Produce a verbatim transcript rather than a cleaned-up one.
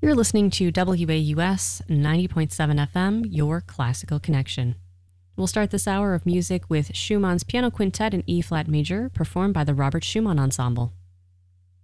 You're listening to W A U S ninety point seven F M, your classical connection. We'll start this hour of music with Schumann's Piano Quintet in E-flat major, performed by the Robert Schumann Ensemble.